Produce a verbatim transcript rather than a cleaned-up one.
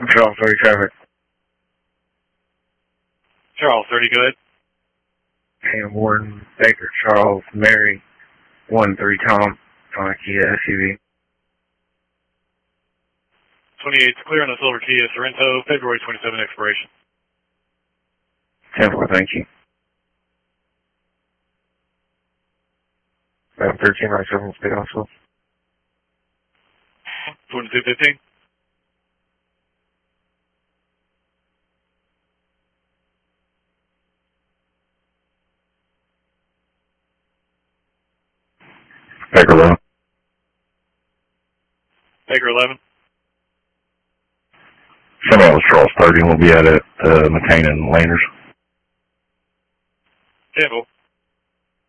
Charles thirty traffic. Charles thirty, go ahead. Ham Warden, Baker, Charles, Mary, one three Tom, on a Kia S U V. twenty-eight's clear on the silver Kia Sorento, February twenty-seventh expiration. ten four, thank you. Uh, thirteen right seven, speed also. twenty-two fifteen. Baker eleven. Baker eleven. Somebody was Charles thirty, we'll be at it, uh, McCain and Landers. ten four.